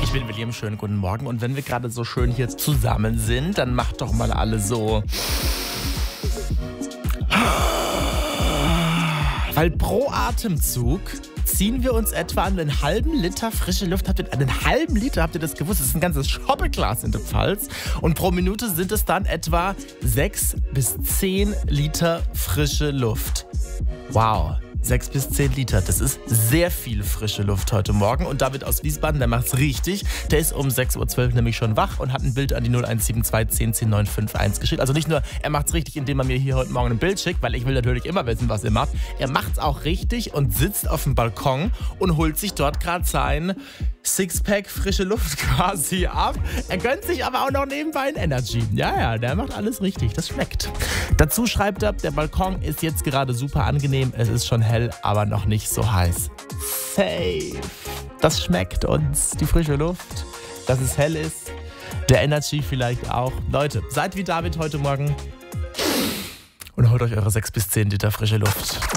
Ich bin William, schönen guten Morgen. Und wenn wir gerade so schön hier zusammen sind, dann macht doch mal alle so. Weil pro Atemzug ziehen wir uns etwa an einen halben Liter frische Luft. Habt ihr das gewusst? Das ist ein ganzes Schoppeglas in der Pfalz. Und pro Minute sind es dann etwa 6 bis 10 Liter frische Luft. Wow. 6 bis 10 Liter. Das ist sehr viel frische Luft heute Morgen. Und David aus Wiesbaden, der macht's richtig. Der ist um 6.12 Uhr nämlich schon wach und hat ein Bild an die 0172 10 10 951 geschickt. Also nicht nur, er macht's richtig, indem er mir hier heute Morgen ein Bild schickt, weil ich will natürlich immer wissen, was er macht. Er macht's auch richtig und sitzt auf dem Balkon und holt sich dort gerade sein Sixpack frische Luft quasi ab. Er gönnt sich aber auch noch nebenbei ein Energy. Ja, der macht alles richtig. Das schmeckt. Dazu schreibt er, der Balkon ist jetzt gerade super angenehm. Es ist schon hell, aber noch nicht so heiß. Safe. Das schmeckt uns, die frische Luft, dass es hell ist. Der Energy vielleicht auch. Leute, seid wie David heute Morgen und holt euch eure 6 bis 10 Liter frische Luft.